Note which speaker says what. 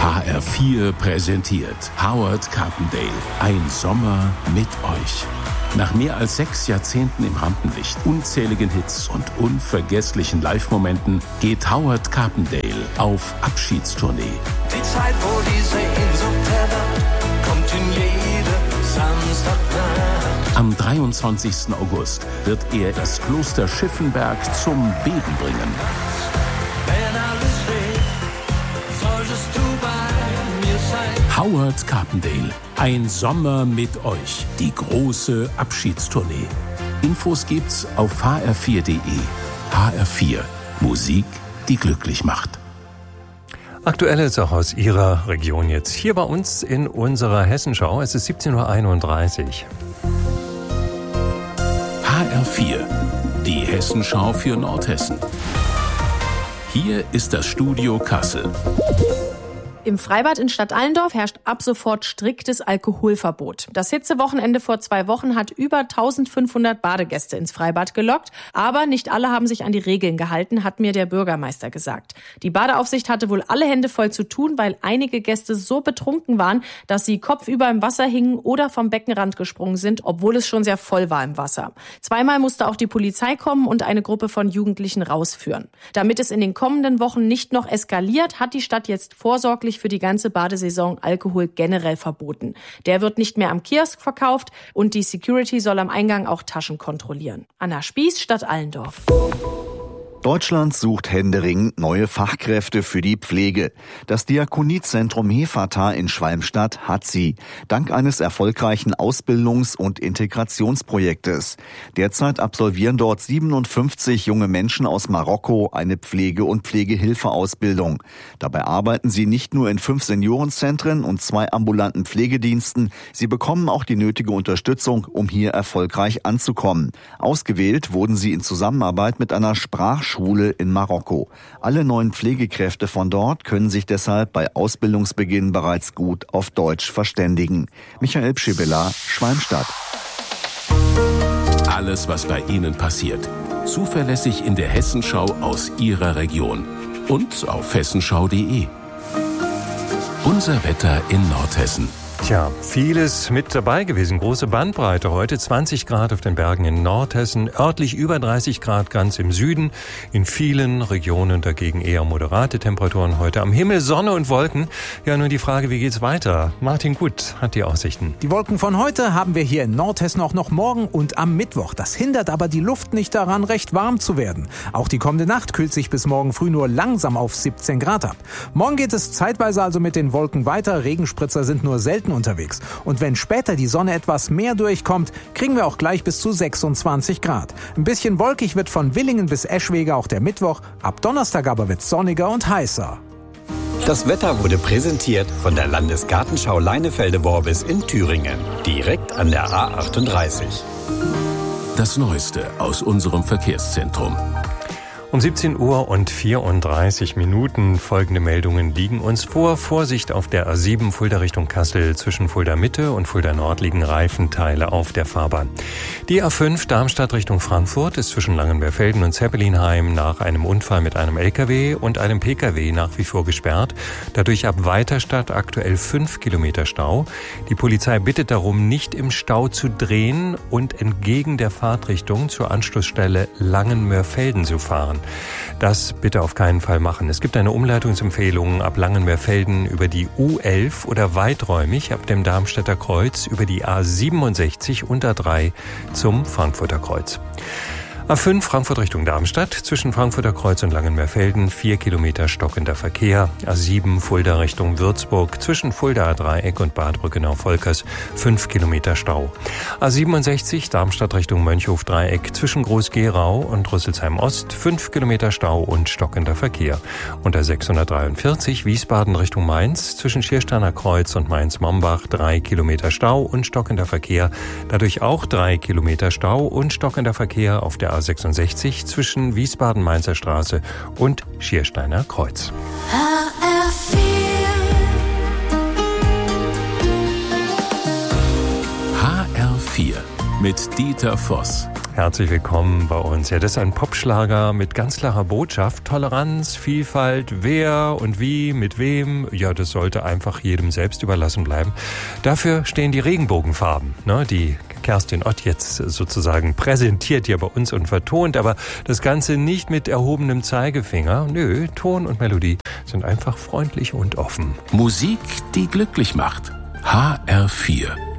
Speaker 1: HR4 präsentiert Howard Carpendale. Ein Sommer mit euch. Nach mehr als 6 Jahrzehnten im Rampenlicht, unzähligen Hits und unvergesslichen Live-Momenten geht Howard Carpendale auf Abschiedstournee.
Speaker 2: Die Zeit, wo diese Sehnsucht erwacht, kommt in jede Samstagnacht.
Speaker 1: Am 23. August wird er das Kloster Schiffenberg zum Beben bringen.
Speaker 2: Wenn alles steht, solltest du bei mir sein.
Speaker 1: Howard Carpendale. Ein Sommer mit euch. Die große Abschiedstournee. Infos gibt's auf hr4.de. HR4. Musik, die glücklich macht.
Speaker 3: Aktuelles auch aus Ihrer Region jetzt. Hier bei uns in unserer Hessenschau. Es ist 17.31 Uhr.
Speaker 1: HR4. Die Hessenschau für Nordhessen. Hier ist das Studio Kassel.
Speaker 4: Im Freibad in Stadt Allendorf herrscht ab sofort striktes Alkoholverbot. Das Hitzewochenende vor 2 Wochen hat über 1500 Badegäste ins Freibad gelockt. Aber nicht alle haben sich an die Regeln gehalten, hat mir der Bürgermeister gesagt. Die Badeaufsicht hatte wohl alle Hände voll zu tun, weil einige Gäste so betrunken waren, dass sie kopfüber im Wasser hingen oder vom Beckenrand gesprungen sind, obwohl es schon sehr voll war im Wasser. 2-mal musste auch die Polizei kommen und eine Gruppe von Jugendlichen rausführen. Damit es in den kommenden Wochen nicht noch eskaliert, hat die Stadt jetzt vorsorglich für die ganze Badesaison Alkohol generell verboten. Der wird nicht mehr am Kiosk verkauft und die Security soll am Eingang auch Taschen kontrollieren. Anna Spieß, Stadt Allendorf.
Speaker 5: Deutschland sucht händeringend neue Fachkräfte für die Pflege. Das Diakoniezentrum Hefata in Schwalmstadt hat sie, dank eines erfolgreichen Ausbildungs- und Integrationsprojektes. Derzeit absolvieren dort 57 junge Menschen aus Marokko eine Pflege- und Pflegehilfeausbildung. Dabei arbeiten sie nicht nur in 5 Seniorenzentren und 2 ambulanten Pflegediensten, sie bekommen auch die nötige Unterstützung, um hier erfolgreich anzukommen. Ausgewählt wurden sie in Zusammenarbeit mit einer Sprachschule in Marokko. Alle neuen Pflegekräfte von dort können sich deshalb bei Ausbildungsbeginn bereits gut auf Deutsch verständigen. Michael Pschibilla, Schwalmstadt.
Speaker 1: Alles, was bei Ihnen passiert. Zuverlässig in der Hessenschau aus Ihrer Region. Und auf hessenschau.de. Unser Wetter in Nordhessen.
Speaker 3: Tja, vieles mit dabei gewesen. Große Bandbreite heute. 20 Grad auf den Bergen in Nordhessen, örtlich über 30 Grad ganz im Süden. In vielen Regionen dagegen eher moderate Temperaturen heute. Am Himmel Sonne und Wolken. Ja, nun die Frage, wie geht's weiter? Martin Gut hat die Aussichten.
Speaker 6: Die Wolken von heute haben wir hier in Nordhessen auch noch morgen und am Mittwoch. Das hindert aber die Luft nicht daran, recht warm zu werden. Auch die kommende Nacht kühlt sich bis morgen früh nur langsam auf 17 Grad ab. Morgen geht es zeitweise also mit den Wolken weiter. Regenspritzer sind nur selten unterwegs. Und wenn später die Sonne etwas mehr durchkommt, kriegen wir auch gleich bis zu 26 Grad. Ein bisschen wolkig wird von Willingen bis Eschwege auch der Mittwoch. Ab Donnerstag aber wird es sonniger und heißer.
Speaker 7: Das Wetter wurde präsentiert von der Landesgartenschau Leinefelde-Worbis in Thüringen. Direkt an der A38.
Speaker 1: Das Neueste aus unserem Verkehrszentrum.
Speaker 3: Um 17 Uhr und 34 Minuten folgende Meldungen liegen uns vor. Vorsicht auf der A7 Fulda Richtung Kassel. Zwischen Fulda Mitte und Fulda Nord liegen Reifenteile auf der Fahrbahn. Die A5 Darmstadt Richtung Frankfurt ist zwischen Langenwehrfelden und Zeppelinheim nach einem Unfall mit einem LKW und einem PKW nach wie vor gesperrt. Dadurch ab Weiterstadt aktuell 5 Kilometer Stau. Die Polizei bittet darum, nicht im Stau zu drehen und entgegen der Fahrtrichtung zur Anschlussstelle Langenwehrfelden zu fahren. Das bitte auf keinen Fall machen. Es gibt eine Umleitungsempfehlung ab Langenwehrfelden über die U11 oder weiträumig ab dem Darmstädter Kreuz über die A67 und A3 zum Frankfurter Kreuz. A5 Frankfurt Richtung Darmstadt, zwischen Frankfurter Kreuz und Langenwehrfelden 4 Kilometer stockender Verkehr. A7 Fulda Richtung Würzburg, zwischen Fuldaer Dreieck und Bad Brückenau-Volkers 5 Kilometer Stau. A67 Darmstadt Richtung Mönchhof-Dreieck, zwischen Groß-Gerau und Rüsselsheim Ost 5 Kilometer Stau und stockender Verkehr. Und A643 Wiesbaden Richtung Mainz, zwischen Schiersteiner Kreuz und Mainz-Mombach 3 Kilometer Stau und stockender Verkehr. Dadurch auch 3 Kilometer Stau und stockender Verkehr auf der A66 zwischen Wiesbaden-Mainzer Straße und Schiersteiner Kreuz.
Speaker 1: HR4 mit Dieter Voss.
Speaker 3: Herzlich willkommen bei uns. Ja, das ist ein Popschlager mit ganz klarer Botschaft. Toleranz, Vielfalt, wer und wie, mit wem. Ja, das sollte einfach jedem selbst überlassen bleiben. Dafür stehen die Regenbogenfarben, ne, die Kerstin Ott jetzt sozusagen präsentiert hier bei uns und vertont. Aber das Ganze nicht mit erhobenem Zeigefinger. Nö, Ton und Melodie sind einfach freundlich und offen.
Speaker 1: Musik, die glücklich macht. HR4